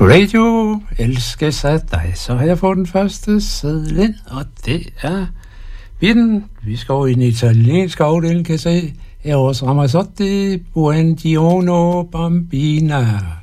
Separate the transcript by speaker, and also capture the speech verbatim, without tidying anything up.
Speaker 1: Radio elskes af dig. Så har jeg fået den første seddel ind, og det er Bitten. Vi skal over i den italienske afdeling, kan jeg se. Eros Ramazzotti, Buongiorno Bambina.